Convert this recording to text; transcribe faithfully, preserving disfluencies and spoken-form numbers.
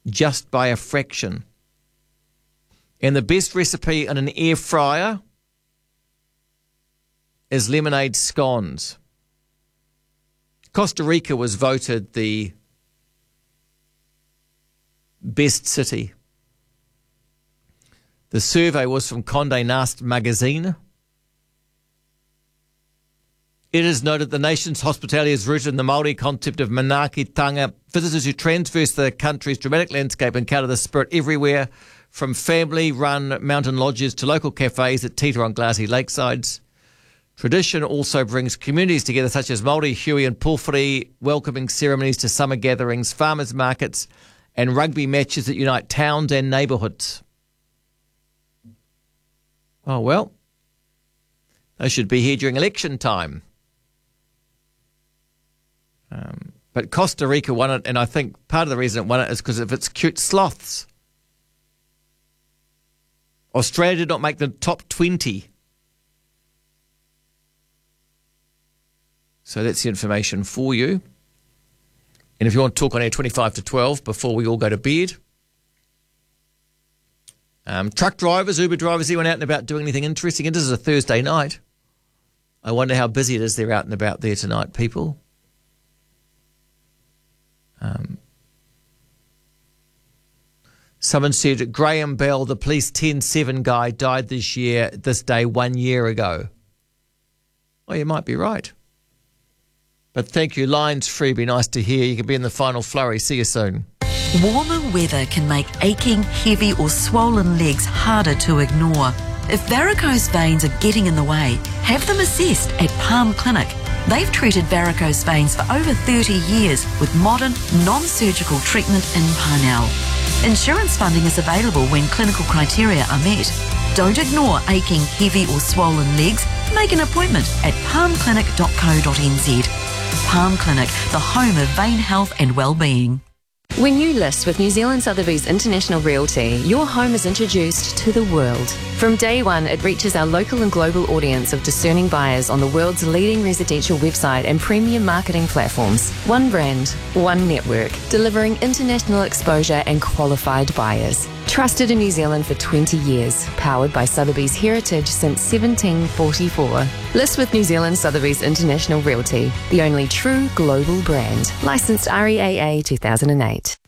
just by a fraction. And the best recipe in an air fryer is lemonade scones. Costa Rica was voted the best city. The survey was from Condé Nast magazine. It is noted the nation's hospitality is rooted in the Māori concept of manaakitanga. Visitors who traverse the country's dramatic landscape encounter the spirit everywhere, from family-run mountain lodges to local cafes that teeter on glassy lakesides. Tradition also brings communities together, such as Māori, Hui and Pōwhiri, welcoming ceremonies to summer gatherings, farmers markets and rugby matches that unite towns and neighbourhoods. Oh, well, they should be here during election time. Um, but Costa Rica won it, and I think part of the reason it won it is because of its cute sloths. Australia did not make the top twenty. So that's the information for you. And if you want to talk on air twenty-five to twelve before we all go to bed. Um, truck drivers, Uber drivers, anyone out and about doing anything interesting? It is a Thursday night. I wonder how busy it is they're out and about there tonight, people. Um, someone said Graham Bell, the police ten seven guy, died this year, this day one year ago. Well, you might be right. But thank you. Line's free. Be nice to hear. You can be in the final flurry. See you soon. Warmer weather can make aching, heavy or swollen legs harder to ignore. If varicose veins are getting in the way, have them assessed at Palm Clinic. They've treated varicose veins for over thirty years with modern, non-surgical treatment in Parnell. Insurance funding is available when clinical criteria are met. Don't ignore aching, heavy or swollen legs. Make an appointment at palm clinic dot co dot n z. Palm Clinic, the home of vein health and well-being. When you list with New Zealand Sotheby's International Realty, your home is introduced to the world. From day one, it reaches our local and global audience of discerning buyers on the world's leading residential website and premium marketing platforms. One brand, one network, delivering international exposure and qualified buyers. Trusted in New Zealand for twenty years, powered by Sotheby's heritage since seventeen forty-four. List with New Zealand Sotheby's International Realty, the only true global brand. Licensed R E A A two thousand eight.